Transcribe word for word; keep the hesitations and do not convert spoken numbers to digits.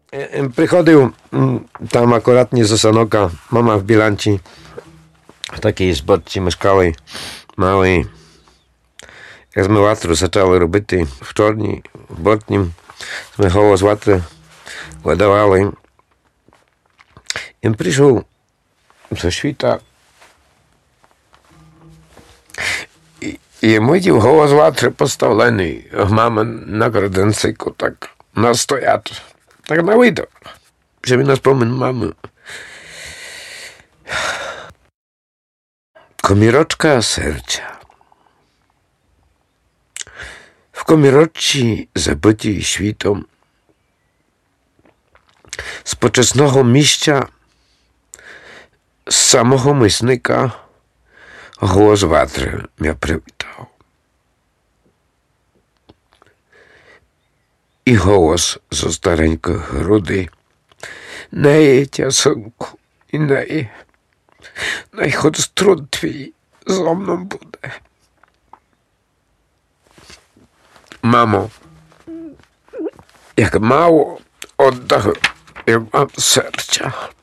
Приходив там акуратні з Осанока, мама в Біланці, в такій зборці мешкали, мали розмиватору, почали робити в чорній, в бортнім, ми голос ватри видавали. І прийшов зі світа, і, і митів голос ватри поставлений, мама на краденцику так настоять. Так на виду, що він наспомин маму. Комірочка серця. В комірочці, забитій світом, з почесного місця, з самого мисника, голос ватри м'я привітав. І голос зо старенької груди: неї, тясунку, і неї, най хоч струн твій зо мною буде. Мамо, як мало oddachu, jak mam serca.